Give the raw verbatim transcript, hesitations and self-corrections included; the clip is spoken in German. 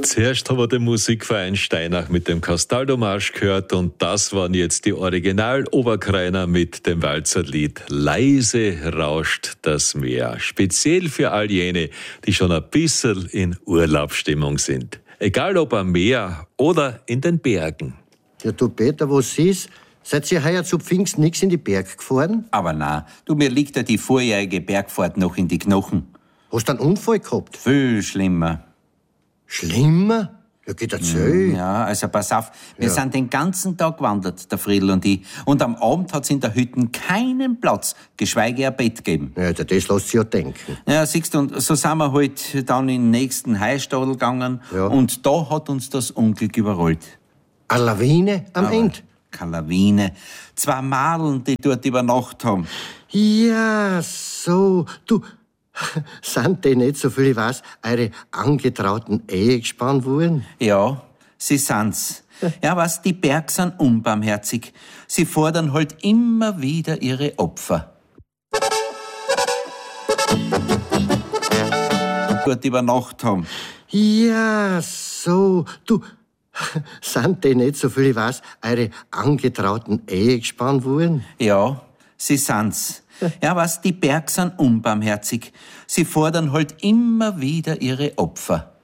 Zuerst haben wir den Musikverein Steinach mit dem Castaldo-Marsch gehört und das waren jetzt die Original-Oberkreiner mit dem Walzerlied Leise rauscht das Meer. Speziell für all jene, die schon ein bisschen in Urlaubsstimmung sind. Egal ob am Meer oder in den Bergen. Ja, du Peter, was ist? Seid ihr heuer zu Pfingsten nix in die Berg gefahren? Aber na, du, mir liegt ja die vorjährige Bergfahrt noch in die Knochen. Hast du einen Unfall gehabt? Viel schlimmer. Schlimmer? Ja, geht erzähl. Ja, also pass auf, wir Ja. sind den ganzen Tag gewandert, der Friedl und ich. Und am Abend hat's in der Hütte keinen Platz, geschweige ein Bett gegeben. Ja, das lässt sich ja denken. Ja, siehst du, und so sind wir halt dann in den nächsten Heistadel gegangen. Ja. Und da hat uns das Unglück überrollt. Eine Lawine am Aber Ende? keine Lawine. Zwei Madeln, die dort über Nacht haben. Ja, so. Du, sind die nicht, so viel ich weiß, eure angetrauten Ehe gespannt worden? Ja, sie sind's. Ja, was, die Berg sind unbarmherzig. Sie fordern halt immer wieder ihre Opfer. Dort über Nacht haben. Ja, so. Du, sind die nicht, so viel ich weiß, eure angetrauten Ehe gespannt worden? Ja, sie sind's. Ja, was, die Berg sind unbarmherzig. Sie fordern halt immer wieder ihre Opfer.